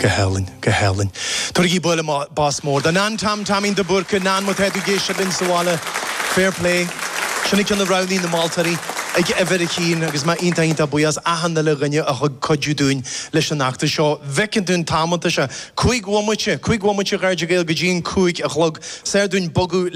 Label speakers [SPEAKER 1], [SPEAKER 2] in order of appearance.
[SPEAKER 1] Gehelin. Turgi bole bas mór. Dan an tamín de burca nan mot education in sawala. Fair play. Sinnig an rowlí na Maltarí. Ag efer chin agus ma inta buas ahan le rinne a codú dún leis an nachta seo. Vecin dún tamanta se. Cuig womuche gardigéil go dín cuig a chlog. Ser dún bogu